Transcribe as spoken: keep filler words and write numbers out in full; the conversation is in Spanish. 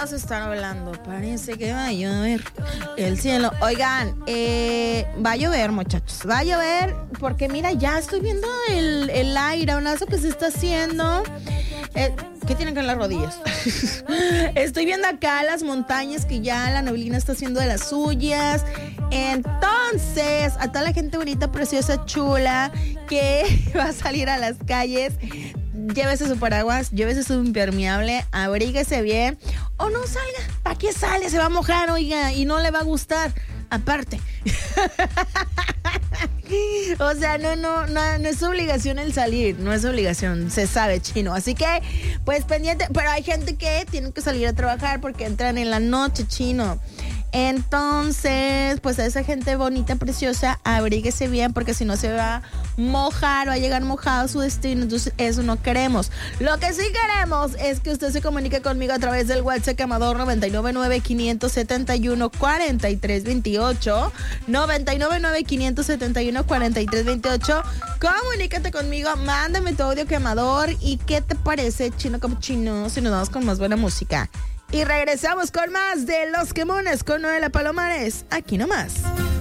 cielos están hablando. Parece que va a llover el cielo. Oigan, eh, va a llover, muchachos. Va a llover porque mira, ya estoy viendo el, el aireonazo que se está haciendo. Eh, ¿Qué tienen con las rodillas? Estoy viendo acá las montañas que ya la neblina está haciendo de las suyas. Entonces, a toda la gente bonita, preciosa, chula, que va a salir a las calles, llévese su paraguas, llévese su impermeable, abríguese bien o no salga. ¿Para qué sale? Se va a mojar, oiga, y no le va a gustar. Aparte. O sea, no, no, no, no es obligación el salir, no es obligación, se sabe, chino. Así que, pues pendiente, pero hay gente que tiene que salir a trabajar porque entran en la noche, chino. Entonces, pues a esa gente bonita, preciosa, abríguese bien porque si no se va a mojar o a llegar mojado a su destino. Entonces, eso no queremos. Lo que sí queremos es que usted se comunique conmigo a través del WhatsApp Amador nueve nueve nueve, cinco siete uno, cuatro tres dos ocho nueve nueve nueve, cinco siete uno, cuatro tres dos ocho. Comunícate conmigo, mándame tu audio quemador. ¿Y qué te parece, chino capuchino, si nos vamos con más buena música? Y regresamos con más de Los Quemones con Noela Palomares, aquí nomás.